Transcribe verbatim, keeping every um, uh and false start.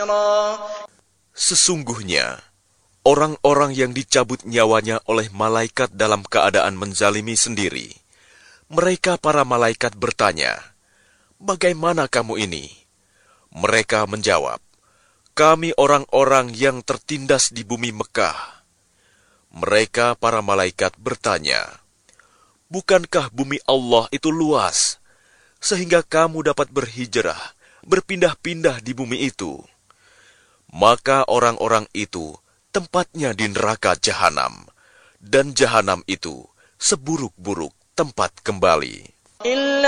Sesungguhnya, orang-orang yang dicabut nyawanya oleh malaikat dalam keadaan menzalimi sendiri, mereka para malaikat bertanya, "Bagaimana kamu ini?" Mereka menjawab, "Kami orang-orang yang tertindas di bumi Mekah." Mereka para malaikat bertanya, "Bukankah bumi Allah itu luas, sehingga kamu dapat berhijrah, berpindah-pindah di bumi itu?" Maka orang-orang itu tempatnya di neraka Jahanam, dan Jahanam itu seburuk-buruk tempat kembali.